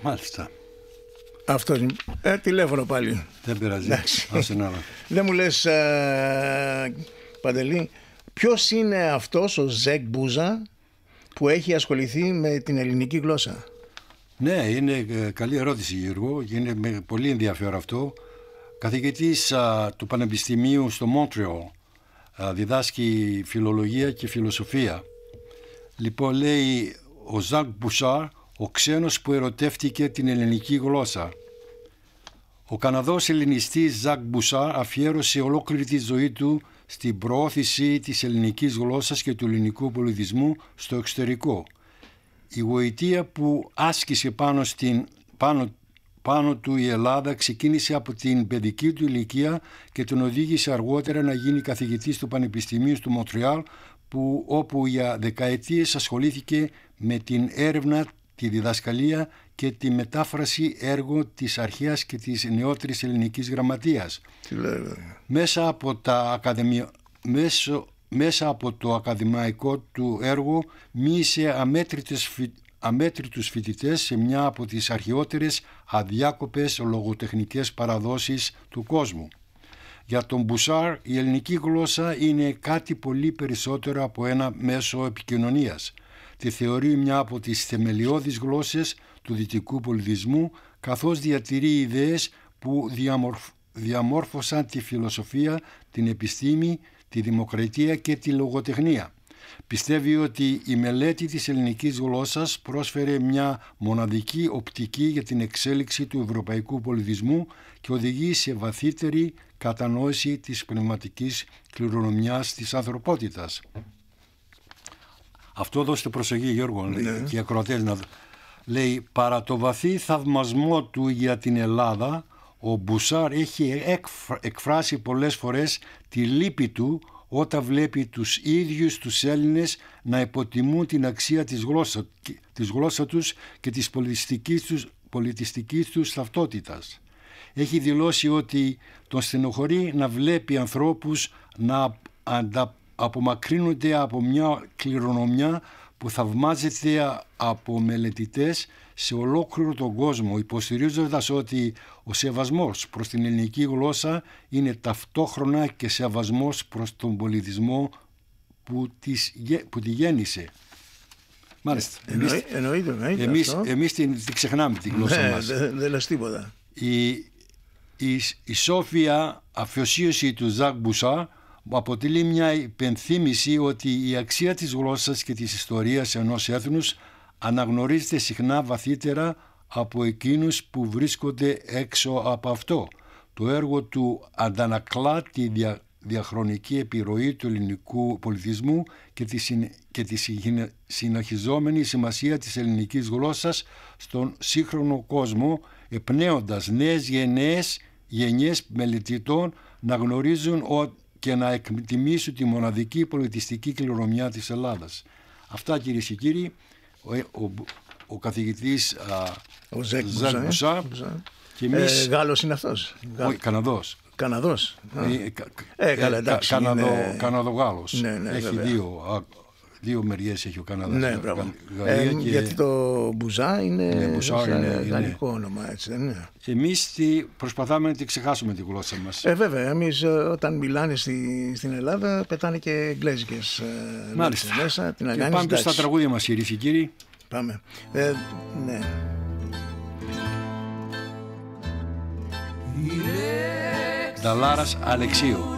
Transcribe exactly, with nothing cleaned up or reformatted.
Μάλιστα. Αυτό είναι. Ε, τηλέφωνο πάλι. Δεν πειράζει. Άσε να δω. Δεν μου λες, ε, Παντελή, ποιος είναι αυτός ο Ζεκ Μπούζα που έχει ασχοληθεί με την ελληνική γλώσσα? Ναι, είναι ε, καλή ερώτηση, Γιώργο. Είναι με, πολύ ενδιαφέρον αυτό. Καθηγητής α, του Πανεπιστημίου στο Μόντρεαλ, διδάσκει φιλολογία και φιλοσοφία. Λοιπόν, λέει ο Ζακ Μπουσάρ, ο ξένος που ερωτεύτηκε την ελληνική γλώσσα. Ο Καναδός ελληνιστής Ζακ Μπουσάρ αφιέρωσε ολόκληρη τη ζωή του στην προώθηση της ελληνικής γλώσσας και του ελληνικού πολιτισμού στο εξωτερικό. Η γοητεία που άσκησε πάνω, στην, πάνω, πάνω του η Ελλάδα ξεκίνησε από την παιδική του ηλικία και τον οδήγησε αργότερα να γίνει καθηγητής του Πανεπιστημίου του Μοντρεάλ, που, όπου για δεκαετίες ασχολήθηκε με την έρευνα, τη διδασκαλία και τη μετάφραση έργων της αρχαίας και της νεότερης ελληνικής γραμματείας. Τι λέει, μέσα από, τα ακαδημια... μέσω... μέσα από το ακαδημαϊκό του έργο μίλησε αμέτρητες... αμέτρητους φοιτητές σε μια από τις αρχαιότερες αδιάκοπες λογοτεχνικές παραδόσεις του κόσμου. Για τον Μπουσάρ η ελληνική γλώσσα είναι κάτι πολύ περισσότερο από ένα μέσο επικοινωνίας. Τη θεωρεί μια από τις θεμελιώδεις γλώσσες του δυτικού πολιτισμού, καθώς διατηρεί ιδέες που διαμορφ... διαμόρφωσαν τη φιλοσοφία, την επιστήμη, τη δημοκρατία και τη λογοτεχνία. Πιστεύει ότι η μελέτη της ελληνικής γλώσσας πρόσφερε μια μοναδική οπτική για την εξέλιξη του ευρωπαϊκού πολιτισμού και οδηγεί σε βαθύτερη κατανόηση της πνευματικής κληρονομιάς της ανθρωπότητας. Αυτό δώστε προσοχή, Γιώργο, ναι. Και οι ακροατές να... Λέει, παρά το βαθύ θαυμασμό του για την Ελλάδα, ο Μπουσάρ έχει εκφράσει πολλές φορές τη λύπη του όταν βλέπει τους ίδιους τους Έλληνες να υποτιμούν την αξία της γλώσσας, της γλώσσας τους και της πολιτιστικής τους, πολιτιστικής τους ταυτότητας. Έχει δηλώσει ότι τον στενοχωρεί να βλέπει ανθρώπους να αντα, απομακρύνονται από μια κληρονομιά που θαυμάζεται από μελετητές σε ολόκληρο τον κόσμο, υποστηρίζοντας ότι ο σεβασμός προς την ελληνική γλώσσα είναι ταυτόχρονα και σεβασμός προς τον πολιτισμό που, της, που τη γέννησε. Μάλιστα. Εννοεί, εμείς, εννοείται, εννοείται εμείς, εμείς την, την ξεχνάμε την γλώσσα ναι, μας. Δεν δε λες τίποτα. Η, η, η σόφια αφιωσίωση του Ζακ Μπουσάρ αποτελεί μια υπενθύμηση ότι η αξία της γλώσσας και της ιστορίας ενός έθνους αναγνωρίζεται συχνά βαθύτερα από εκείνους που βρίσκονται έξω από αυτό. Το έργο του αντανακλά τη δια, διαχρονική επιρροή του ελληνικού πολιτισμού και τη, συν, και τη συνεχιζόμενη σημασία της ελληνικής γλώσσας στον σύγχρονο κόσμο, εμπνέοντας νέες γενναίες, γενιές μελετητών να γνωρίζουν ότι και να εκτιμήσουν τη μοναδική πολιτιστική κληρονομιά της Ελλάδας. Αυτά, κυρίες και κύριοι, ο, ο, ο καθηγητής ο Ζεκ Μπουσάρ και εμείς... Ε, Γάλλος είναι αυτός. Όχι, Καναδός. Καναδός. Ε, ε, καλά, εντάξει. Καναδο, είναι... Καναδογάλος. Ναι, ναι, έχει δύο, δύο μεριές έχει ο Καναδάς. Ναι, μπράβο. Ε, και... Γιατί το Μπουζά είναι, ναι, Μπουσάρ είναι γαλλικό είναι. όνομα, έτσι δεν είναι? Εμείς τι, προσπαθάμε να τη ξεχάσουμε τη γλώσσα μας. Ε, βέβαια, εμείς όταν μιλάνε στη, στην Ελλάδα πετάνε και εγγλέζικες μάλιστα μέσα. Την και πάμε στα τραγούδια μας, κυρίες και κύριοι. Πάμε. Ε, ναι. Δαλάρας Αλεξίου.